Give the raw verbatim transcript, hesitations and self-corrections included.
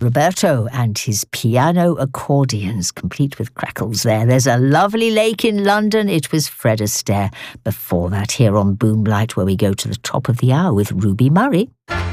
Roberto and his piano accordions, complete with crackles there. There's a lovely lake in London. It was Fred Astaire. Before that, here on Boomlight, where we go to the top of the hour with Ruby Murray.